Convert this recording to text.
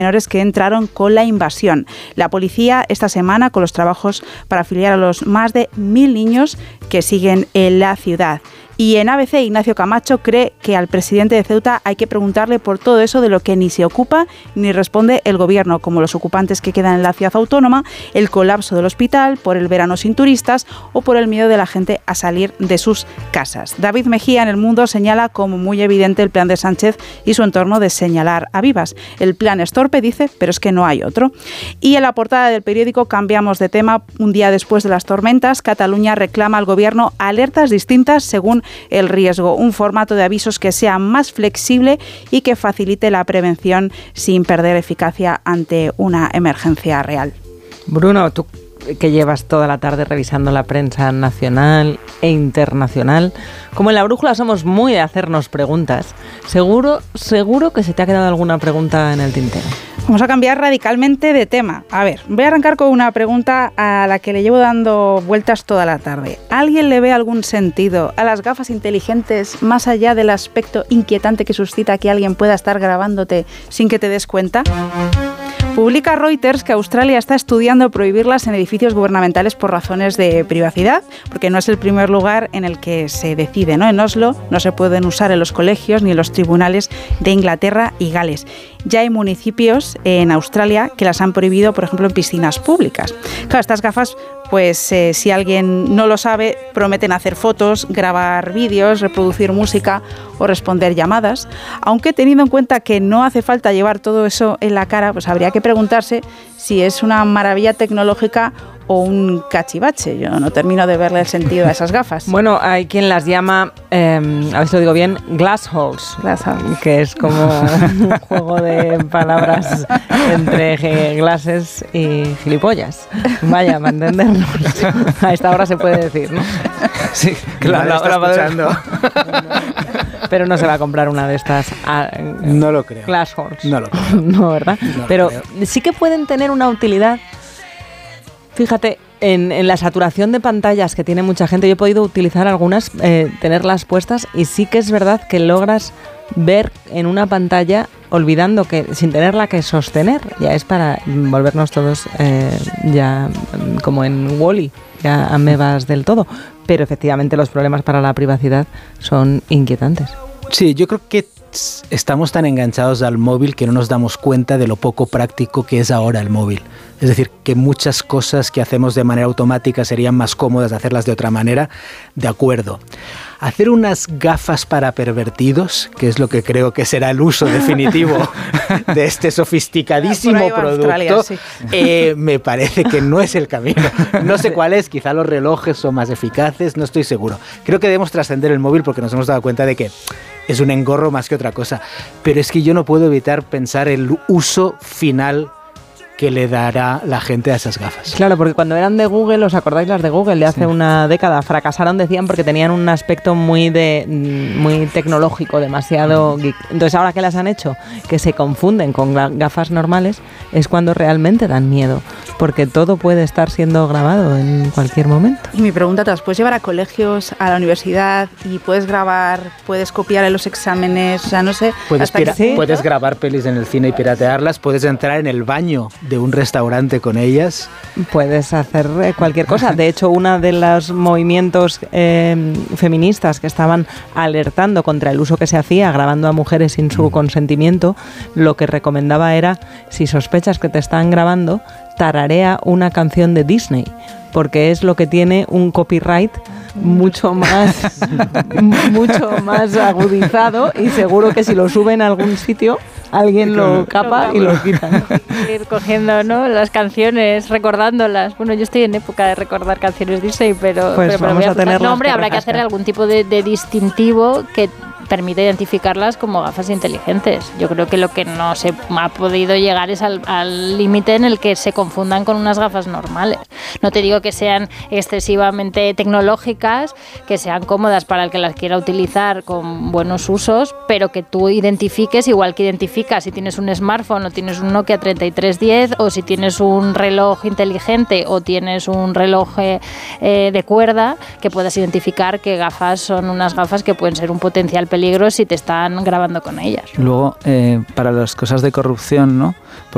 menores que entraron con la invasión. La policía esta semana con los trabajos para afiliar a los más de 1.000 niños que siguen en la ciudad. Y en ABC, Ignacio Camacho cree que al presidente de Ceuta hay que preguntarle por todo eso de lo que ni se ocupa ni responde el gobierno, como los ocupantes que quedan en la ciudad autónoma, el colapso del hospital, por el verano sin turistas o por el miedo de la gente a salir de sus casas. David Mejía en El Mundo señala como muy evidente el plan de Sánchez y su entorno de señalar a vivas. El plan es torpe, dice, pero es que no hay otro. Y en la portada del periódico cambiamos de tema. Un día después de las tormentas, Cataluña reclama al gobierno alertas distintas según el riesgo, un formato de avisos que sea más flexible y que facilite la prevención sin perder eficacia ante una emergencia real. Bruno, tú que llevas toda la tarde revisando la prensa nacional e internacional, como en La Brújula somos muy de hacernos preguntas, seguro que se te ha quedado alguna pregunta en el tintero. Vamos a cambiar radicalmente de tema. A ver, voy a arrancar con una pregunta a la que le llevo dando vueltas toda la tarde. ¿Alguien le ve algún sentido a las gafas inteligentes más allá del aspecto inquietante que suscita que alguien pueda estar grabándote sin que te des cuenta? Publica Reuters que Australia está estudiando prohibirlas en edificios gubernamentales por razones de privacidad, porque no es el primer lugar en el que se decide, ¿no? En Oslo no se pueden usar en los colegios ni en los tribunales de Inglaterra y Gales. Ya hay municipios en Australia que las han prohibido, por ejemplo, en piscinas públicas. Claro, estas gafas, pues si alguien no lo sabe, prometen hacer fotos, grabar vídeos, reproducir música o responder llamadas. Aunque teniendo en cuenta que no hace falta llevar todo eso en la cara, pues habría que preguntarse si es una maravilla tecnológica o un cachivache. Yo no termino de verle el sentido a esas gafas. Bueno, hay quien las llama, a ver si lo digo bien, glass holes, que es como un juego de palabras entre glasses y gilipollas. Vaya, para entendernos. A esta hora se puede decir, ¿no? Sí, claro, la está escuchando. Pero no se va a comprar una de estas. No lo creo. Glass holes. No lo creo. No, ¿verdad? No, pero creo. Sí que pueden tener una utilidad. Fíjate, en la saturación de pantallas que tiene mucha gente, yo he podido utilizar algunas, tenerlas puestas, y sí que es verdad que logras ver en una pantalla olvidando que sin tenerla que sostener. Ya es para volvernos todos ya como en Wall-E, ya amebas del todo. Pero efectivamente los problemas para la privacidad son inquietantes. Sí, yo creo que estamos tan enganchados al móvil que no nos damos cuenta de lo poco práctico que es ahora el móvil. Es decir, que muchas cosas que hacemos de manera automática serían más cómodas de hacerlas de otra manera. De acuerdo. Hacer unas gafas para pervertidos, que es lo que creo que será el uso definitivo de este sofisticadísimo producto, sí. Me parece que no es el camino. No sé cuál es, quizá los relojes son más eficaces, no estoy seguro. Creo que debemos trascender el móvil porque nos hemos dado cuenta de que es un engorro más que otra cosa. Pero es que yo no puedo evitar pensar el uso final que le dará la gente a esas gafas. Claro, porque cuando eran de Google, ¿os acordáis las de Google de hace una década? Fracasaron, decían, porque tenían un aspecto muy tecnológico, demasiado geek. Entonces, ahora que las han hecho, que se confunden con gafas normales, es cuando realmente dan miedo, porque todo puede estar siendo grabado en cualquier momento. Y mi pregunta, ¿te las puedes llevar a colegios, a la universidad y puedes grabar, puedes copiar en los exámenes? O sea, no sé. Puedes grabar pelis en el cine y piratearlas, puedes entrar en el baño de un restaurante con ellas. Puedes hacer cualquier cosa. De hecho, uno de los movimientos feministas que estaban alertando contra el uso que se hacía grabando a mujeres sin su consentimiento, lo que recomendaba era, si sospechas que te están grabando, tararea una canción de Disney, porque es lo que tiene un copyright mucho más agudizado, y seguro que si lo suben a algún sitio alguien lo capa y lo quita. Ir cogiendo, ¿no?, las canciones, recordándolas. Bueno, yo estoy en época de recordar canciones Disney, pero vamos a tener. No, hombre, habrá que hacer algún tipo de distintivo que permite identificarlas como gafas inteligentes. Yo creo que lo que no se ha podido llegar es al límite en el que se confundan con unas gafas normales. No te digo que sean excesivamente tecnológicas, que sean cómodas para el que las quiera utilizar con buenos usos, pero que tú identifiques, igual que identificas si tienes un smartphone o tienes un Nokia 3310, o si tienes un reloj inteligente o tienes un reloj de cuerda, que puedas identificar qué gafas son unas gafas que pueden ser un potencial peligro si te están grabando con ellas. Luego, para las cosas de corrupción, ¿no?